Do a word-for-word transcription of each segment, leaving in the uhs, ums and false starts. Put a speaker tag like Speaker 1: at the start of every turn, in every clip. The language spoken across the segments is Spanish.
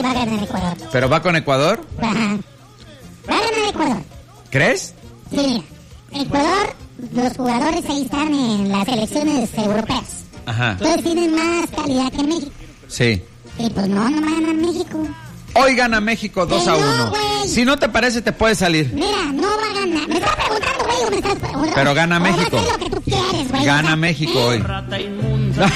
Speaker 1: va a ganar Ecuador.
Speaker 2: ¿Pero va con Ecuador?
Speaker 1: Ajá. Va a ganar Ecuador.
Speaker 2: ¿Crees?
Speaker 1: Sí, mira. Ecuador, los jugadores ahí están en las selecciones europeas.
Speaker 2: Ajá.
Speaker 1: Entonces tienen más calidad que México.
Speaker 2: Sí.
Speaker 1: Y pues no, no va a ganar México.
Speaker 2: Hoy gana México dos a uno.
Speaker 1: No,
Speaker 2: si no te parece, te puedes salir.
Speaker 1: Mira, no va a ganar. Me estás preguntando, güey, o me estás preguntando.
Speaker 2: Pero gana México.
Speaker 1: Lo que tú quieres, güey.
Speaker 2: Gana
Speaker 1: o sea,
Speaker 2: México
Speaker 1: ¿eh?
Speaker 2: hoy.
Speaker 3: Rata inmunda.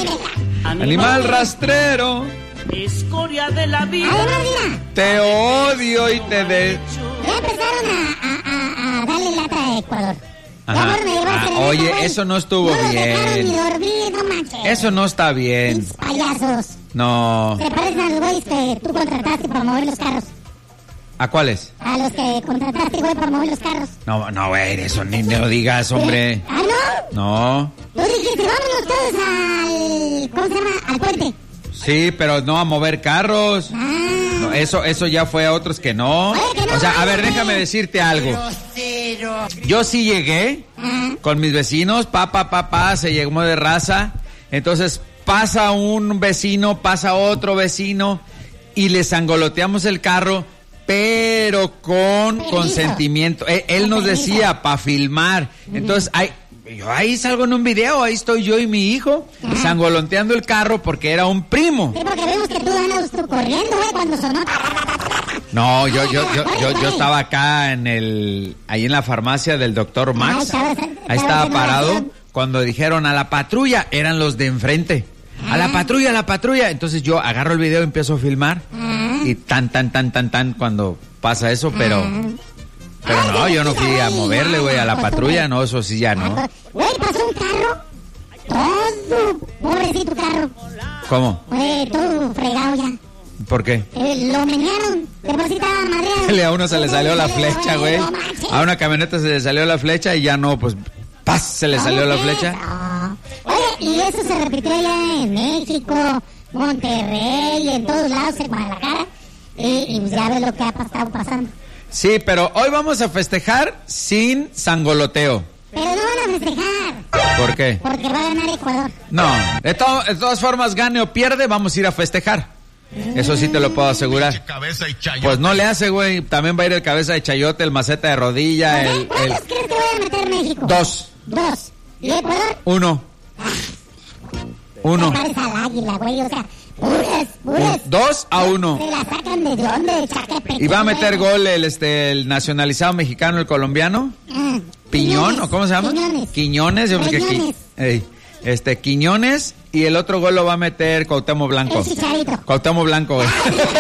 Speaker 2: Animal rastrero.
Speaker 3: Escoria de la vida.
Speaker 1: Además, mira.
Speaker 2: Te odio y te de...
Speaker 1: Ya empezaron a, a, a, a darle lata a Ecuador.
Speaker 2: Ajá.
Speaker 1: Ya, bueno,
Speaker 2: Ah, oye, wey. Eso no estuvo
Speaker 1: no
Speaker 2: bien.
Speaker 1: No dejaron ni dormir, no manches.
Speaker 2: Eso no está bien.
Speaker 1: Pinches payasos.
Speaker 2: No.
Speaker 1: Se parecen a los güeyes que tú contrataste para mover los carros.
Speaker 2: ¿A cuáles?
Speaker 1: A los que contrataste, güey, para mover los carros.
Speaker 2: No, no, güey, eso ni me lo digas, hombre.
Speaker 1: ¿Ah, no?
Speaker 2: No.
Speaker 1: Tú dijiste, vámonos todos al... ¿Cómo se llama? Al puente.
Speaker 2: Sí, pero no a mover carros.
Speaker 1: Ah.
Speaker 2: No, eso, eso ya fue a otros que no.
Speaker 1: Oye, que no
Speaker 2: o sea, a ver,
Speaker 1: vaya,
Speaker 2: déjame
Speaker 1: güey.
Speaker 2: decirte algo. Yo sí llegué
Speaker 1: Ah.
Speaker 2: con mis vecinos, pa, pa, pa, pa, se llegó de raza. Entonces pasa un vecino, pasa otro vecino y les angoloteamos el carro, pero con
Speaker 1: Permiso.
Speaker 2: consentimiento. Él, él
Speaker 1: Con
Speaker 2: nos
Speaker 1: permiso.
Speaker 2: decía para filmar. Entonces, hay, yo ahí salgo en un video, ahí estoy yo y mi hijo,
Speaker 1: Ajá.
Speaker 2: sangoloteando el carro porque era un primo.
Speaker 1: Sí, porque vemos que tú andas tú corriendo, güey, cuando sonó.
Speaker 2: No, yo, yo, yo, yo, yo estaba acá en el, ahí en la farmacia del doctor Max.
Speaker 1: Ah, estabas-
Speaker 2: Ahí
Speaker 1: estabas
Speaker 2: estaba
Speaker 1: en
Speaker 2: parado
Speaker 1: oración.
Speaker 2: cuando dijeron a la patrulla, eran los de enfrente. A la
Speaker 1: Ah.
Speaker 2: patrulla, a la patrulla. Entonces yo agarro el video y empiezo a filmar.
Speaker 1: Ah.
Speaker 2: Y tan, tan, tan, tan, tan cuando pasa eso, pero...
Speaker 1: Ah.
Speaker 2: Pero
Speaker 1: Ay,
Speaker 2: no, yo no fui a
Speaker 1: ay,
Speaker 2: moverle, güey, a la
Speaker 1: pues,
Speaker 2: patrulla,
Speaker 1: güey.
Speaker 2: no, eso sí ya no.
Speaker 1: Güey, pasó un carro. Todo. Pobrecito carro.
Speaker 2: ¿Cómo?
Speaker 1: Güey, todo fregado ya.
Speaker 2: ¿Por qué?
Speaker 1: Eh, lo menearon. De por sí estaba madreado.
Speaker 2: A uno se le salió la flecha, güey.
Speaker 1: No manches.
Speaker 2: A una camioneta se le salió la flecha y ya no, pues, ¡paz! Se le salió la
Speaker 1: ¿Cómo
Speaker 2: flecha.
Speaker 1: crees? No. Oye, y eso se repitió allá en México, Monterrey, en todos lados, en Guadalajara. Y, y pues ya ves lo que ha estado pasando.
Speaker 2: Sí, pero hoy vamos a festejar sin sangoloteo.
Speaker 1: Pero no van a festejar.
Speaker 2: ¿Por qué?
Speaker 1: Porque va a ganar Ecuador.
Speaker 2: No, de, to- de todas formas, gane o pierde, vamos a ir a festejar. Eso sí te lo puedo asegurar.
Speaker 4: Cabeza y chayote.
Speaker 2: Pues no le hace, güey. También va a ir el cabeza de chayote, el maceta de rodilla, el... el...
Speaker 1: ¿Cuántos crees que vaya a meter México?
Speaker 2: Dos.
Speaker 1: Dos. ¿Y Ecuador?
Speaker 2: Uno. Uno.
Speaker 1: Te pares al águila, güey, o sea, puras, puras.
Speaker 2: Dos a uno.
Speaker 1: Se la sacan de dónde, de Chacapetén.
Speaker 2: Y va a meter gol el este el nacionalizado mexicano, el colombiano.
Speaker 1: Ah,
Speaker 2: Piñón,
Speaker 1: Quiñones,
Speaker 2: ¿o cómo se llama?
Speaker 1: Quiñones.
Speaker 2: Quiñones, yo pensé que Qui-
Speaker 1: Quiñones.
Speaker 2: ey, este Quiñones y el otro gol lo va a meter Cuauhtémoc Blanco.
Speaker 1: El Chicharito.
Speaker 2: Cuauhtémoc Blanco, güey.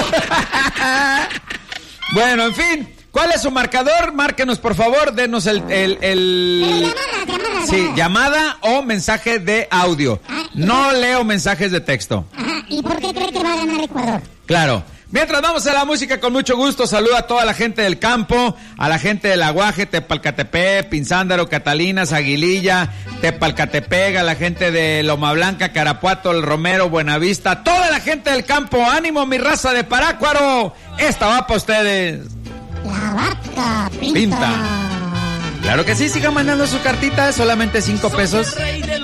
Speaker 2: Bueno, en fin, ¿cuál es su marcador? Márquenos, por favor, denos el el, el...
Speaker 1: Pero llamada, llamada.
Speaker 2: Sí, llamada o mensaje de audio.
Speaker 1: Ah,
Speaker 2: No leo mensajes de texto.
Speaker 1: Ajá, ¿y por qué cree que va a ganar Ecuador?
Speaker 2: Claro. Mientras vamos a la música, con mucho gusto, saludo a toda la gente del campo, a la gente del Aguaje, Tepalcatepec, Pinzándaro, Catalinas, Aguililla, Tepalcatepec, a la gente de Loma Blanca, Carapuato, El Romero, Buenavista, toda la gente del campo, ánimo mi raza de Parácuaro, esta va para ustedes.
Speaker 1: La vaca pinta.
Speaker 2: Pinta. Claro que sí, sigan mandando su cartita, solamente cinco pesos.